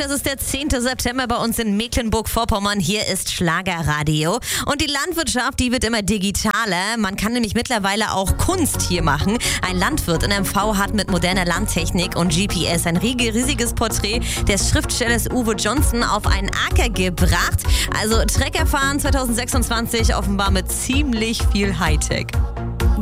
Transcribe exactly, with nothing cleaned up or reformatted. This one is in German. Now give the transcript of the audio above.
es ist der zehnte September bei uns in Mecklenburg-Vorpommern. Hier ist Schlagerradio. Und die Landwirtschaft, die wird immer digitaler. Man kann nämlich mittlerweile auch Kunst hier machen. Ein Landwirt in M V hat mit moderner Landtechnik und G P S ein riesiges Porträt des Schriftstellers Uwe Johnson auf einen Acker gebracht. Also Treckerfahren zwanzig sechsundzwanzig offenbar mit ziemlich viel Hightech.